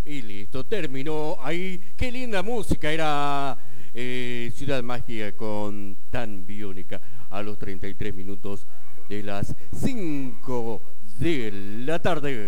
Y listo, terminó ahí. Qué linda música era Ciudad Mágica con Tan Biónica a los 33 minutos de las 5 de la tarde.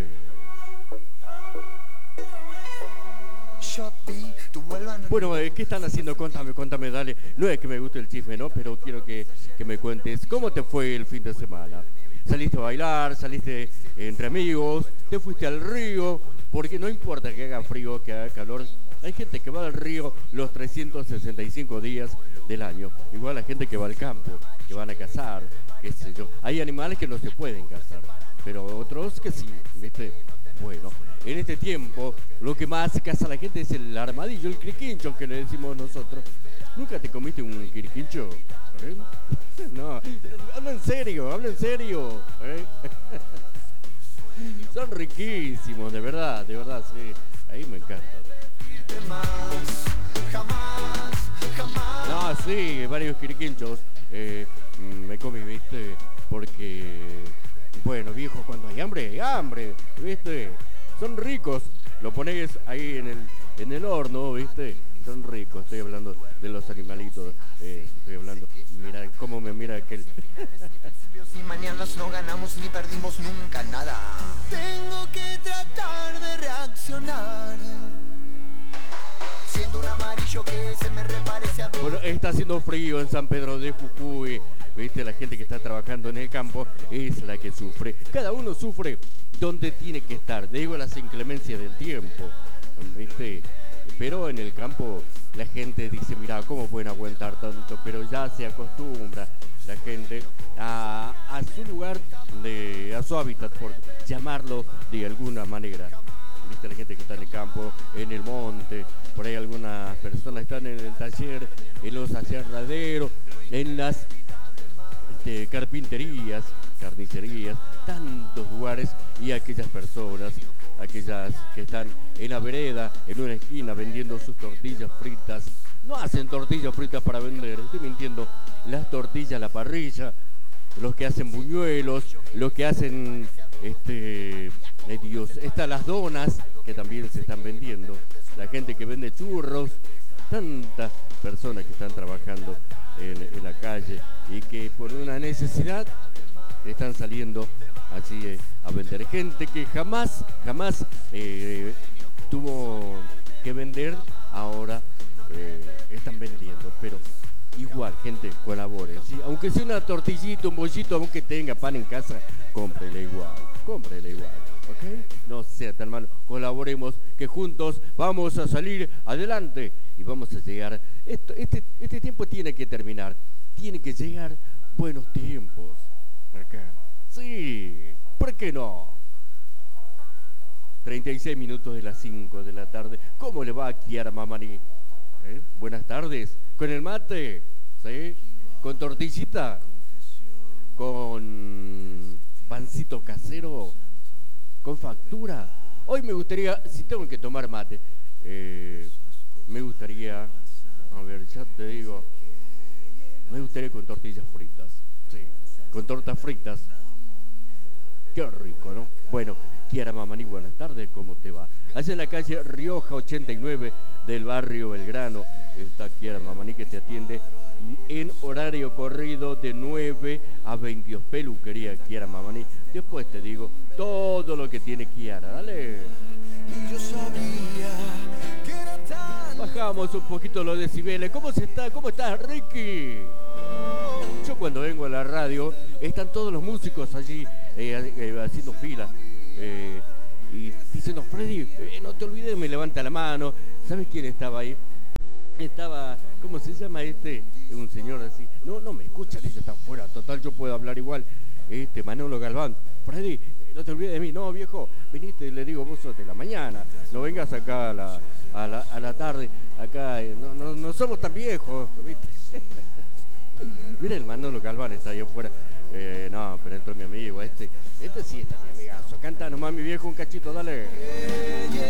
Bueno, ¿qué están haciendo? Contame, dale. No es que me guste el chisme, ¿no? Pero quiero que me cuentes cómo te fue el fin de semana. ¿Saliste a bailar? ¿Saliste entre amigos? ¿Te fuiste al río? Porque no importa que haga frío, que haga calor. Hay gente que va al río los 365 días del año. Igual la gente que va al campo, que van a cazar, qué sé yo. Hay animales que no se pueden cazar, pero otros que sí, ¿viste? Bueno, en este tiempo lo que más caza la gente es el armadillo, el quirquincho que le decimos nosotros. ¿Nunca te comiste un quirquincho? ¿Eh? No, habla en serio, ¿eh? Son riquísimos, de verdad, sí. Ahí me encanta. No, sí, varios quirquinchos me comí, ¿viste? Porque, bueno, viejo, cuando hay hambre, ¿viste? Son ricos. Lo pones ahí en el horno, ¿viste? Son ricos. Estoy hablando de los animalitos. Estoy hablando. Mira cómo me mira aquel. Si mañanas no ganamos ni perdimos nunca nada. Tengo que tratar de reaccionar. Siendo un amarillo que se me reparece a... Bueno, está haciendo frío en San Pedro de Jujuy. ¿Viste? La gente que está trabajando en el campo es la que sufre. Cada uno sufre donde tiene que estar. Digo, las inclemencias del tiempo. ¿Viste? Pero en el campo la gente dice, mira, ¿cómo pueden aguantar tanto? Pero ya se acostumbra la gente a su lugar, a su hábitat, por llamarlo de alguna manera. ¿Viste? La gente que está en el campo, en el monte, por ahí algunas personas están en el taller, en los aserraderos, en las carpinterías, carnicerías, tantos lugares, y aquellas personas, aquellas que están en la vereda, en una esquina vendiendo sus tortillas fritas. No hacen tortillas fritas para vender, estoy mintiendo. Las tortillas a la parrilla, los que hacen buñuelos, los que hacen, Dios, están las donas que también se están vendiendo, la gente que vende churros, tantas personas que están trabajando en la calle y que por una necesidad están saliendo así a vender. Gente que jamás tuvo que vender, ahora están vendiendo, pero igual, gente, colaboren, ¿sí? Aunque sea una tortillita, un bollito, aunque tenga pan en casa, cómprele igual, ¿ok? No sea tan malo, colaboremos, que juntos vamos a salir adelante y vamos a llegar. Este tiempo tiene que terminar, tiene que llegar buenos tiempos acá. Sí, ¿por qué no? 36 minutos de las 5 de la tarde. ¿Cómo le va a Kiara Mamani? Buenas tardes. ¿Con el mate? ¿Sí? ¿Con tortillita? ¿Con pancito casero? ¿Con factura? Hoy me gustaría, si tengo que tomar mate, me gustaría, a ver, ya te digo, me gustaría con tortillas fritas. Sí, con tortas fritas. Qué rico, ¿no? Bueno, Kiara Mamani, buenas tardes, ¿cómo te va? Allá en la calle Rioja 89 del barrio Belgrano está Kiara Mamani, que te atiende en horario corrido de 9 a 22. Peluquería Kiara Mamani. Después te digo todo lo que tiene Kiara. Dale. Bajamos un poquito los decibeles. ¿Cómo se está? ¿Cómo estás, Ricky? Yo cuando vengo a la radio están todos los músicos allí haciendo fila y diciendo, Freddy, no te olvides, me levanta la mano. ¿Sabes quién estaba ahí? Estaba, ¿cómo se llama un señor así? No me escucha, dice, está afuera, total, yo puedo hablar igual. Manolo Galván. Freddy, no te olvides de mí. No, viejo, viniste, le digo, vos sos de la mañana, no vengas acá a la tarde, acá, no somos tan viejos, ¿viste? Mira, el Manolo Galván está ahí afuera. No, pero entró mi amigo, este sí está mi amigazo. Canta nomás, mi viejo, un cachito, dale.